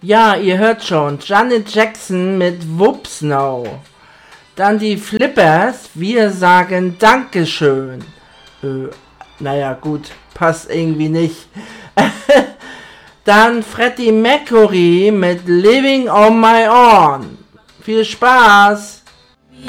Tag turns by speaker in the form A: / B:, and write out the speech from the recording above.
A: Ja, ihr hört schon, Janet Jackson mit Whoops Now. Dann die Flippers, wir sagen Dankeschön. Naja, gut, passt irgendwie nicht. Dann Freddie Mercury mit Living on My Own. Viel Spaß!